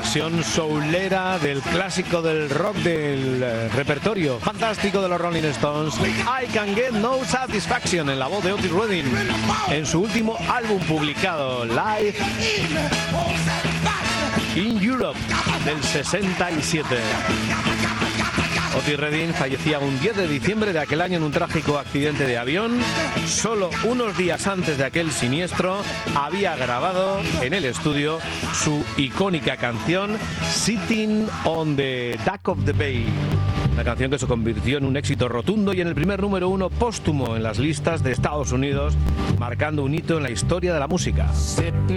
versión soulera del clásico del rock del repertorio fantástico de los Rolling Stones, I Can Get No Satisfaction, en la voz de Otis Redding, en su último álbum publicado, Live in Europe, del 67. Otis Redding fallecía un 10 de diciembre de aquel año en un trágico accidente de avión. Solo unos días antes de aquel siniestro había grabado en el estudio su icónica canción Sitting on the Dock of the Bay. Una canción que se convirtió en un éxito rotundo y en el primer número 1 póstumo en las listas de Estados Unidos, marcando un hito en la historia de la música. Sitting